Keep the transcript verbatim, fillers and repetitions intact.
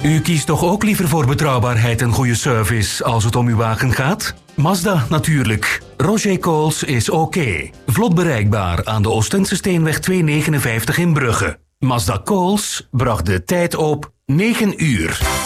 U kiest toch ook liever voor betrouwbaarheid en goede service als het om uw wagen gaat? Mazda natuurlijk. Roger Coles is oké. Vlot bereikbaar aan de Oostense Steenweg tweehonderdnegenenvijftig in Brugge. Mazda Coles bracht de tijd op negen uur.